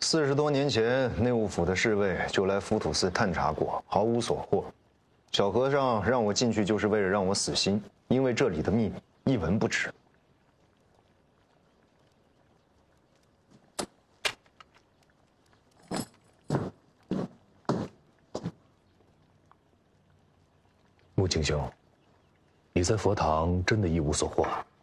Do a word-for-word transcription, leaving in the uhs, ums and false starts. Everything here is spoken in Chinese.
四十多年前，内务府的侍卫就来福土寺探查过，毫无所获。小和尚让我进去，就是为了让我死心，因为这里的秘密一文不值。 穆景兄，你在佛堂真的一无所获？